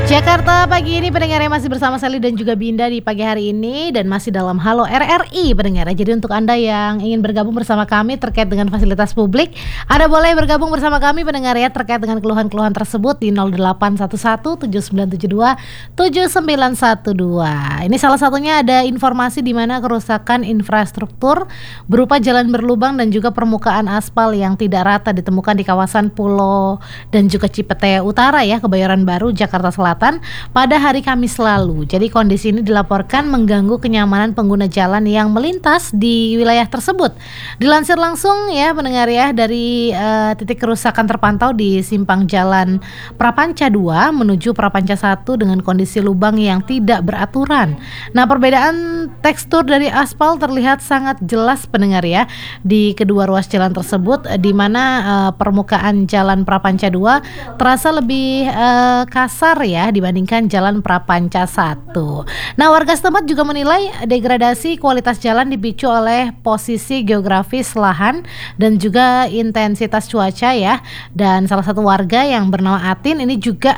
Jakarta pagi ini pendengarnya masih bersama Sally dan juga Binda di pagi hari ini dan masih dalam Halo RRI pendengarnya. Jadi untuk Anda yang ingin bergabung bersama kami terkait dengan fasilitas publik, Anda boleh bergabung bersama kami pendengarnya terkait dengan keluhan-keluhan tersebut di 0811-7972-7912. Ini salah satunya ada informasi di mana kerusakan infrastruktur berupa jalan berlubang dan juga permukaan aspal yang tidak rata ditemukan di kawasan Pulau dan juga Cipete Utara ya, Kebayoran Baru, Jakarta Selatan pada hari Kamis lalu. Jadi kondisi ini dilaporkan mengganggu kenyamanan pengguna jalan yang melintas di wilayah tersebut. Dilansir langsung ya pendengar ya dari titik kerusakan terpantau di simpang jalan Prapanca 2 menuju Prapanca 1 dengan kondisi lubang yang tidak beraturan. Nah, perbedaan tekstur dari aspal terlihat sangat jelas pendengar ya di kedua ruas jalan tersebut, di mana permukaan jalan Prapanca 2 terasa lebih kasar ya dibandingkan jalan Prapanca 1. Nah, warga setempat juga menilai degradasi kualitas jalan dipicu oleh posisi geografis lahan dan juga intensitas cuaca ya. Dan salah satu warga yang bernama Atin ini juga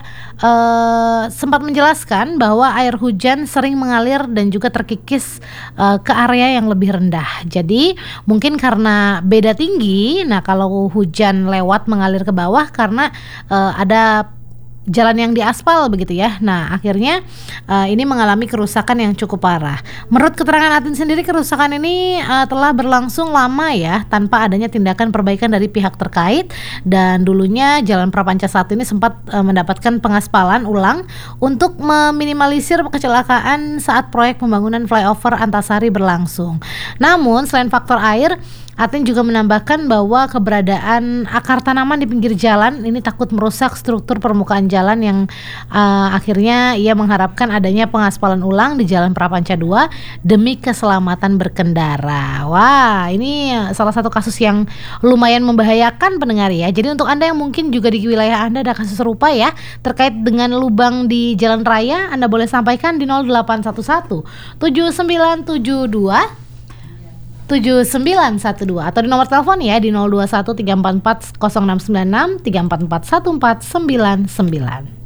sempat menjelaskan bahwa air hujan sering mengalir dan juga terkikis ke area yang lebih rendah. Jadi mungkin karena beda tinggi, nah kalau hujan lewat mengalir ke bawah karena ada jalan yang diaspal begitu ya. Nah akhirnya ini mengalami kerusakan yang cukup parah. Menurut keterangan Atin sendiri, kerusakan ini telah berlangsung lama ya tanpa adanya tindakan perbaikan dari pihak terkait. Dan dulunya jalan Prapanca 1 ini sempat mendapatkan pengaspalan ulang untuk meminimalisir kecelakaan saat proyek pembangunan flyover Antasari berlangsung. Namun selain faktor air, Atin juga menambahkan bahwa keberadaan akar tanaman di pinggir jalan ini takut merusak struktur permukaan jalan yang akhirnya ia mengharapkan adanya pengaspalan ulang di jalan Prapanca 2 demi keselamatan berkendara. Wah, ini salah satu kasus yang lumayan membahayakan pendengar ya. Jadi untuk Anda yang mungkin juga di wilayah Anda ada kasus serupa ya terkait dengan lubang di jalan raya, Anda boleh sampaikan di 0811 7972 7912 atau di nomor telepon ya di 021 344 0696 344 1499.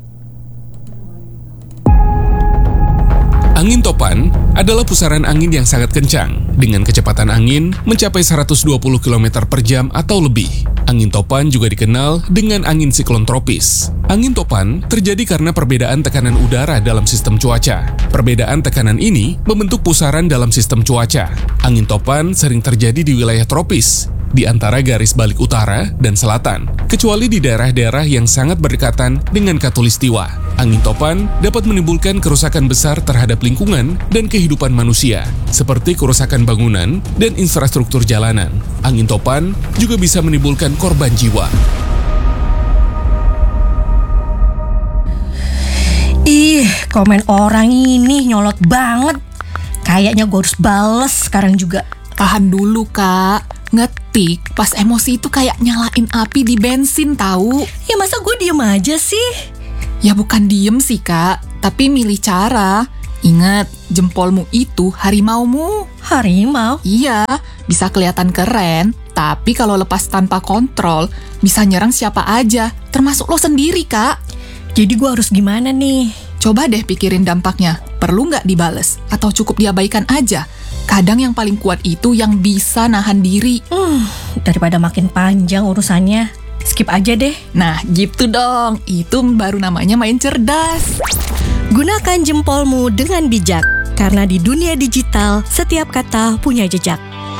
Angin topan adalah pusaran angin yang sangat kencang dengan kecepatan angin mencapai 120 km per jam atau lebih. Angin topan juga dikenal dengan angin siklon tropis. Angin topan terjadi karena perbedaan tekanan udara dalam sistem cuaca. Perbedaan tekanan ini membentuk pusaran dalam sistem cuaca. Angin topan sering terjadi di wilayah tropis, di antara garis balik utara dan selatan, kecuali di daerah-daerah yang sangat berdekatan dengan khatulistiwa. Angin topan dapat menimbulkan kerusakan besar terhadap lingkungan dan kehidupan manusia, seperti kerusakan bangunan dan infrastruktur jalanan. Angin topan juga bisa menimbulkan korban jiwa. Ih, komen orang ini nyolot banget. Kayaknya gue harus bales sekarang juga. Tahan dulu, Kak. Ngetik pas emosi itu kayak nyalain api di bensin tahu. Ya masa gue diem aja sih? Ya bukan diem sih, Kak, tapi milih cara. Ingat, jempolmu itu harimaumu. Harimau? Iya, bisa kelihatan keren, tapi kalau lepas tanpa kontrol, bisa nyerang siapa aja, termasuk lo sendiri, Kak. Jadi gue harus gimana nih? Coba deh pikirin dampaknya. Perlu nggak dibales? Atau cukup diabaikan aja? Kadang yang paling kuat itu yang bisa nahan diri. Daripada makin panjang urusannya, skip aja deh. Nah, gitu dong. Itu baru namanya main cerdas. Gunakan jempolmu dengan bijak, karena di dunia digital, setiap kata punya jejak.